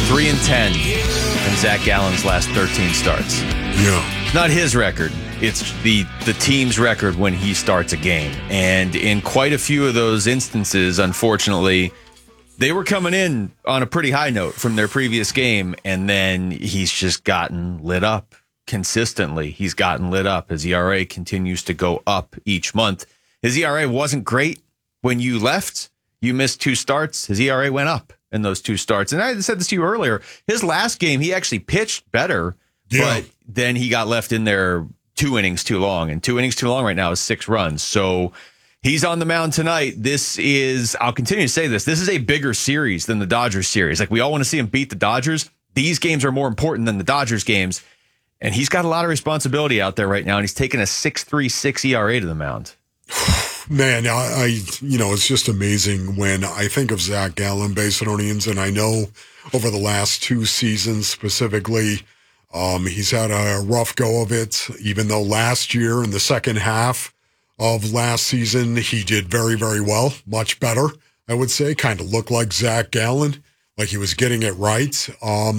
3-10 in Zach Gallen's last 13 starts. Yeah. Not his record. It's the team's record when he starts a game. And in quite a few of those instances, unfortunately, they were coming in on a pretty high note from their previous game, and then he's just gotten lit up consistently. He's gotten lit up. His ERA continues to go up each month. His ERA wasn't great when you left. You missed 2 starts. His ERA went up in those 2 starts. And I said this to you earlier. His last game, he actually pitched better, but then he got left in there 2 innings too long. And 2 innings too long right now is 6 runs. So he's on the mound tonight. This is, I'll continue to say this is a bigger series than the Dodgers series. Like, we all want to see him beat the Dodgers. These games are more important than the Dodgers games. And he's got a lot of responsibility out there right now. And he's taking a 6.36 ERA to the mound. Man, it's just amazing when I think of Zach Gallen, Basinonians, and I know over the last 2 seasons specifically, he's had a rough go of it, even though last year in the second half of last season, he did very, very well, much better, I would say, kind of looked like Zach Gallen, like he was getting it right.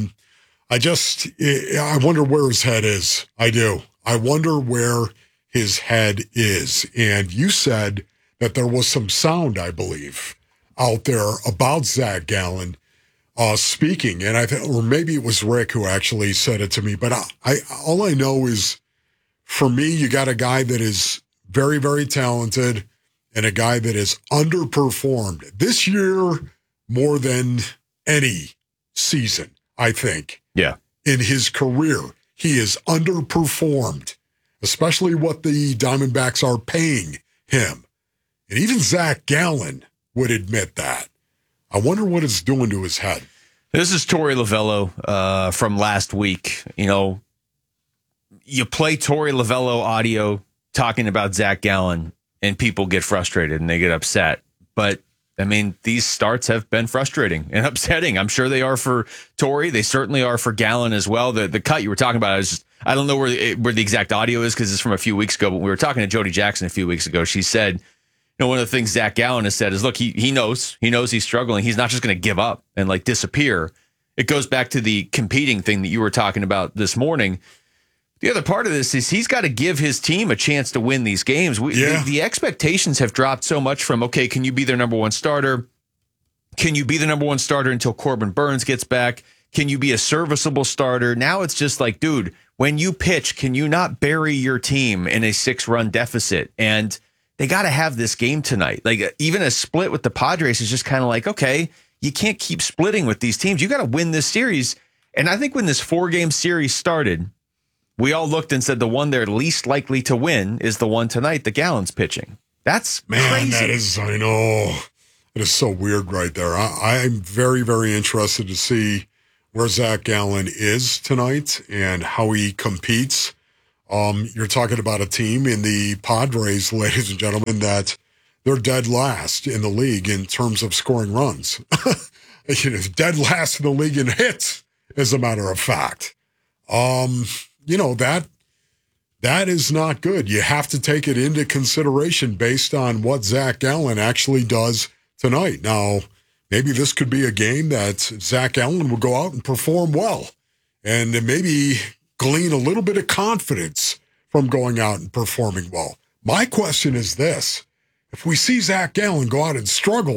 I wonder where his head is. I do. I wonder where his head is. And you said that there was some sound, I believe, out there about Zach Gallen speaking. And or maybe it was Rick who actually said it to me. But all I know is, for me, you got a guy that is very, very talented and a guy that is underperformed this year more than any season, I think. Yeah. In his career, he is underperformed, especially what the Diamondbacks are paying him. And even Zach Gallen would admit that. I wonder what it's doing to his head. This is Torey Lovullo from last week. You know, you play Torey Lovullo audio talking about Zach Gallen, and people get frustrated and they get upset. But, I mean, these starts have been frustrating and upsetting. I'm sure they are for Torey. They certainly are for Gallen as well. The cut you were talking about is just, I don't know where the exact audio is because it's from a few weeks ago, but we were talking to Jody Jackson a few weeks ago. She said, one of the things Zach Gallen has said is, look, he knows he's struggling. He's not just going to give up and like disappear. It goes back to the competing thing that you were talking about this morning. The other part of this is he's got to give his team a chance to win these games. The expectations have dropped so much from, okay, can you be their number 1 starter? Can you be the number 1 starter until Corbin Burns gets back? Can you be a serviceable starter? Now it's just like, dude, when you pitch, can you not bury your team in a 6-run deficit? And they got to have this game tonight. Like, even a split with the Padres is just kind of like, okay, you can't keep splitting with these teams. You got to win this series. And I think when this 4-game series started, we all looked and said the one they're least likely to win is the one tonight, the Gallen's pitching. That's crazy. That is, I know. It is so weird right there. I'm very, very interested to see where Zach Gallen is tonight and how he competes. You're talking about a team in the Padres, ladies and gentlemen, that they're dead last in the league in terms of scoring runs. Dead last in the league in hits, as a matter of fact. That is not good. You have to take it into consideration based on what Zach Gallen actually does tonight. Now, maybe this could be a game that Zach Gallen will go out and perform well and maybe glean a little bit of confidence from going out and performing well. My question is this. If we see Zach Gallen go out and struggle